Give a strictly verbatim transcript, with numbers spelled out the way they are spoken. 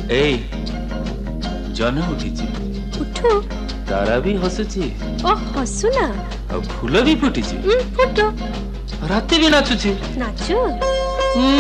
ए जन उठी उठो तारा भी हसुची ओ हसु ना फूल भी फुटी फुटो रात भी नाचुची नाचो